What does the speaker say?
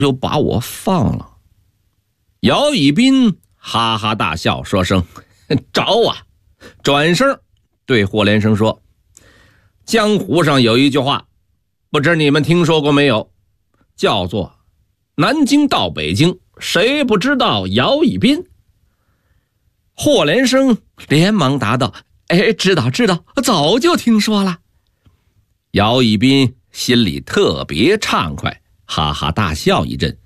就把我放了。姚以斌哈哈大笑，说声找啊，转身对霍连生说，江湖上有一句话，不知你们听说过没有，叫做南京到北京，谁不知道姚以斌？霍连生连忙答道，知道，早就听说了。姚以斌心里特别畅快，哈哈大笑一阵，